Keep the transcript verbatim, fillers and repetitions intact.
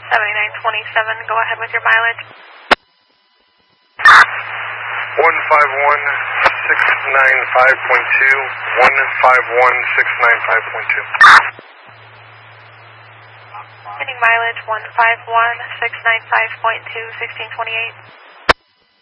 seventy-nine twenty-seven, go ahead with your mileage. one five one six nine five point two, one five one six nine five point two. Getting mileage one five one six nine five point two, sixteen twenty-eight.